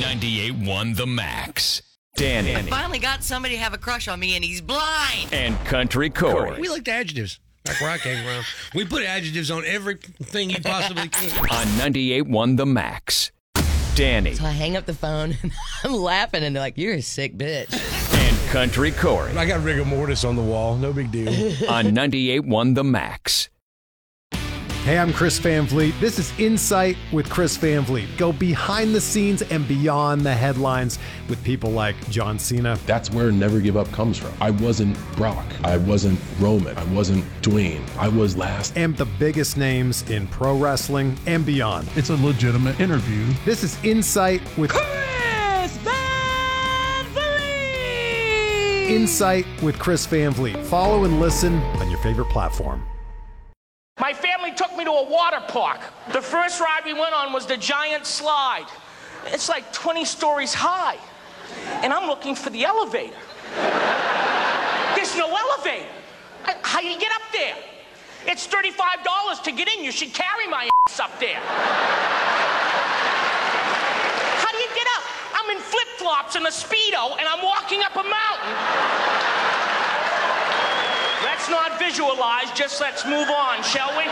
98.1 The Max. Danny. I finally got somebody to have a crush on me, and he's blind. And Country Corey. We like the adjectives. Like where I came from. We put adjectives on everything you possibly could. On 98.1 The Max. Danny. So I hang up the phone, and I'm laughing, and they're like, you're a sick bitch. And Country Corey. I got rigor mortis on the wall. No big deal. On 98.1 The Max. Hey, I'm Chris Van Vliet. This is Insight with Chris Van Vliet. Go behind the scenes and beyond the headlines with people like John Cena. That's where Never Give Up comes from. I wasn't Brock. I wasn't Roman. I wasn't Dwayne. I was last. And the biggest names in pro wrestling and beyond. It's a legitimate interview. This is Insight with Chris Van Vliet! Insight with Chris Van Vliet. Follow and listen on your favorite platform. My family took me to a water park. The first ride we went on was the giant slide. It's like 20 stories high. And I'm looking for the elevator. There's no elevator. How do you get up there? It's $35 to get in. You should carry my ass up there. How do you get up? I'm in flip-flops and a Speedo, and I'm walking up a mountain. Let's not visualize, just let's move on, shall we?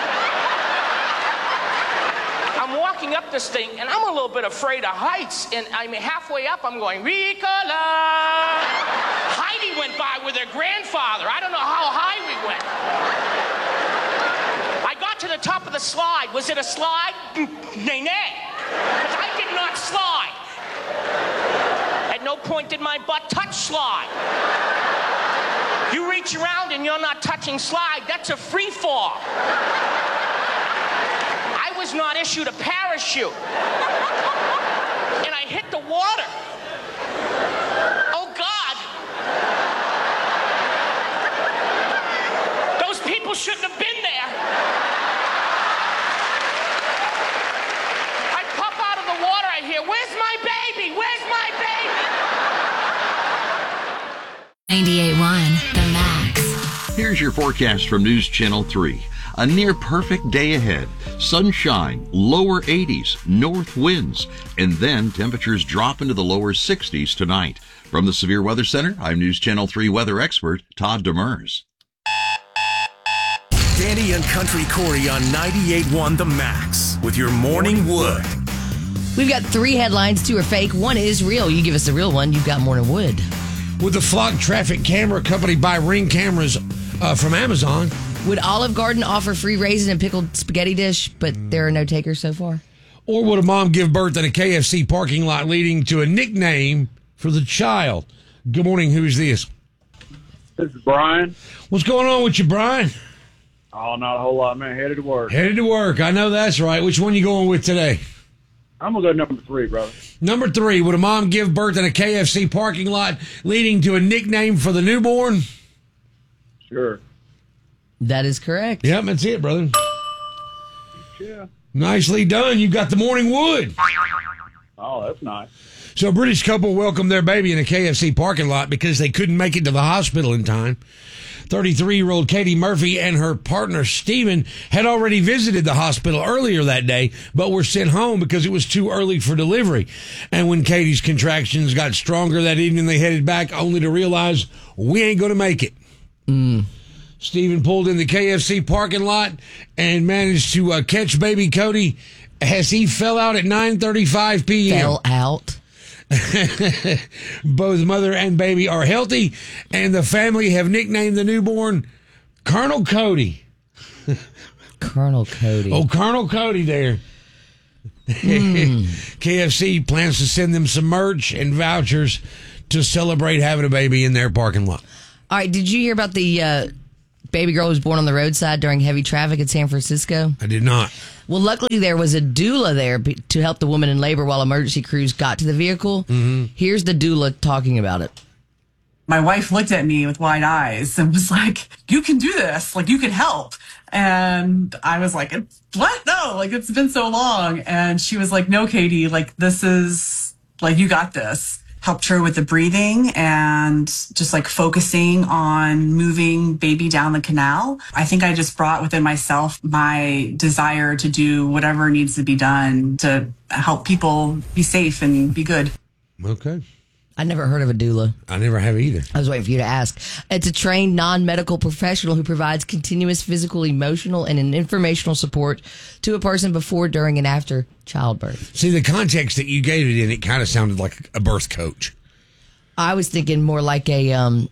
I'm walking up this thing, and I'm a little bit afraid of heights, and I'm halfway up, I'm going, Ricola! Heidi went by with her grandfather. I don't know how high we went. I got to the top of the slide. Was it a slide? Nay, because I did not slide. At no point did my butt touch slide. You reach around and you're not touching slide, that's a free fall. I was not issued a parachute. And I hit the water. Oh God. Those people shouldn't have been there. I pop out of the water, I hear, where's my baby? Where's my baby? 98.1 The Max. Here's your forecast from News Channel 3. A near perfect day ahead. Sunshine, lower 80s, north winds, and then temperatures drop into the lower 60s tonight. From the Severe Weather Center, I'm News Channel 3 weather expert Todd Demers. Danny and Country Corey on 98.1 The Max with your Morning Wood. We've got 3 headlines. 2 are fake. 1 is real. You give us the real one, you've got Morning Wood. Would the Flock Traffic Camera Company buy Ring cameras from Amazon? Would Olive Garden offer free raisin and pickled spaghetti dish, but there are no takers so far? Or would a mom give birth in a KFC parking lot, leading to a nickname for the child? Good morning. Who is this? This is Brian. What's going on with you, Brian? Oh, not a whole lot, man. Headed to work. Headed to work. I know that's right. Which one you going with today? I'm going to go number 3, brother. Number 3, would a mom give birth in a KFC parking lot, leading to a nickname for the newborn? Sure. That is correct. Yep, that's it, brother. Yeah. Nicely done. You got the Morning Wood. Oh, that's nice. So a British couple welcomed their baby in a KFC parking lot because they couldn't make it to the hospital in time. 33-year-old Katie Murphy and her partner Stephen had already visited the hospital earlier that day, but were sent home because it was too early for delivery. And when Katie's contractions got stronger that evening, they headed back only to realize we ain't going to make it. Stephen pulled in the KFC parking lot and managed to catch baby Cody as he fell out at 9:35 p.m. Fell out. Both mother and baby are healthy, and the family have nicknamed the newborn Colonel Cody. Colonel Cody. Oh, Colonel Cody there. KFC plans to send them some merch and vouchers to celebrate having a baby in their parking lot. All right, did you hear about the baby girl who was born on the roadside during heavy traffic in San Francisco? I did not. Well, luckily there was a doula there to help the woman in labor while emergency crews got to the vehicle. Here's the doula talking about it. My wife looked at me with wide eyes and was like, you can do this. Like, you can help. And I was like, what? No, like, it's been so long. And she was like, no, Katie, like, this is, like, you got this. Helped her with the breathing and just like focusing on moving baby down the canal. I think I just brought within myself my desire to do whatever needs to be done to help people be safe and be good. Okay. I never heard of a doula. I never have either. I was waiting for you to ask. It's a trained non-medical professional who provides continuous physical, emotional, and informational support to a person before, during, and after childbirth. See, the context that you gave it in, it kind of sounded like a birth coach. I was thinking more like a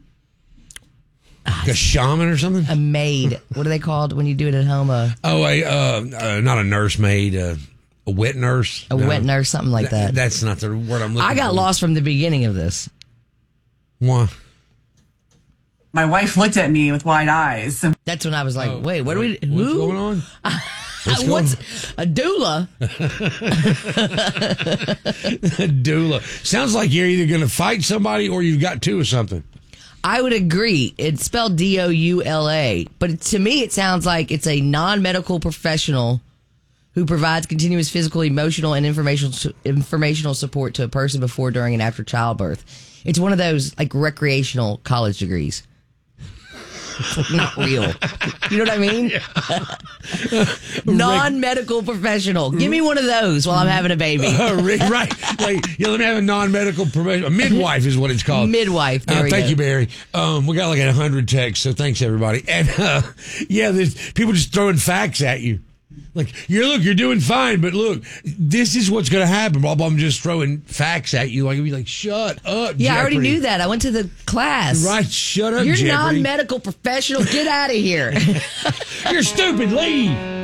shaman or something? A maid. What are they called when you do it at home? Not a nursemaid, a wet nurse. A wet nurse, something like that. That's not the word I'm looking for. I got lost from the beginning of this. Why? My wife looked at me with wide eyes. That's when I was like, wait, what are we... What's going on? What's a doula? A doula. Sounds like you're either going to fight somebody or you've got two or something. I would agree. It's spelled DOULA. But to me, it sounds like it's a non-medical professional who provides continuous physical, emotional, and informational support to a person before, during, and after childbirth. It's one of those like recreational college degrees. Not real. You know what I mean? Yeah. Non-medical professional. Give me one of those while I'm having a baby. Right. Like, let me have a non-medical professional. A midwife is what it's called. Midwife. Thank you, Barry. We got like 100 texts, so thanks, everybody. And, there's people just throwing facts at you. Like, you're doing fine, but look, this is what's going to happen. Blah, blah, I'm just throwing facts at you. Like, be like, shut up, Yeah, Jeopardy. I already knew that. I went to the class. Right, shut up, You're Jeopardy. non-medical professional. Get out of here. You're stupid. Leave.